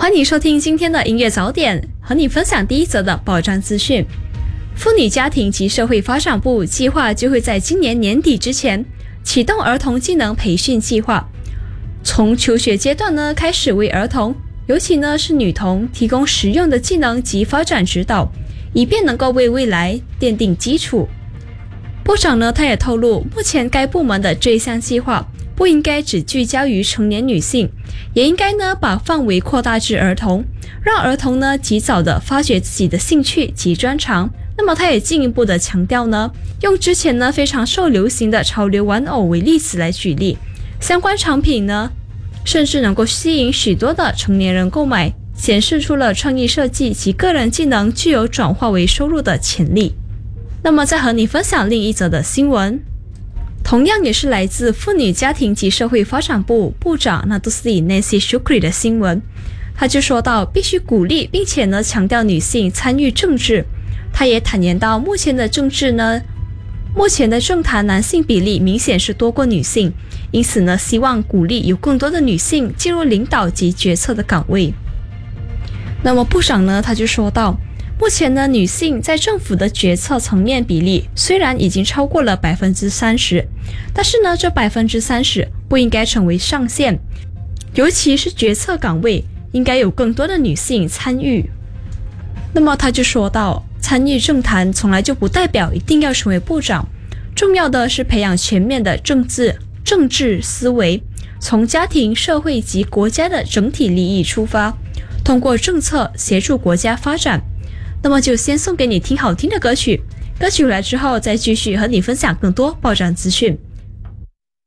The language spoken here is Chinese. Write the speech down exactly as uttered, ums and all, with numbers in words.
欢迎收听今天的音乐早点，和你分享第一则的保障资讯。妇女家庭及社会发展部计划就会在今年年底之前启动儿童技能培训计划，从求学阶段呢开始为儿童，尤其呢是女童提供实用的技能及发展指导，以便能够为未来奠定基础。部长呢他也透露，目前该部门的这一项计划不应该只聚焦于成年女性，也应该呢把范围扩大至儿童，让儿童呢及早的发掘自己的兴趣及专长。那么他也进一步的强调呢，用之前呢非常受流行的潮流玩偶为例子来举例，相关产品呢甚至能够吸引许多的成年人购买，显示出了创意设计及个人技能具有转化为收入的潜力。那么再和你分享另一则的新闻，同样也是来自妇女家庭及社会发展部部长那杜斯里 Nancy Shukri 的新闻。他就说到，必须鼓励并且呢强调女性参与政治。他也坦言到，目前的政治呢，目前的政坛男性比例明显是多过女性，因此呢，希望鼓励有更多的女性进入领导及决策的岗位。那么部长呢，他就说到，目前呢，女性在政府的决策层面比例虽然已经超过了百分之三十，但是呢，这百分之三十不应该成为上限，尤其是决策岗位应该有更多的女性参与。那么他就说到，参与政坛从来就不代表一定要成为部长，重要的是培养全面的政治政治思维，从家庭、社会及国家的整体利益出发，通过政策协助国家发展。那么就先送给你听好听的歌曲，歌曲来之后再继续和你分享更多保障资讯。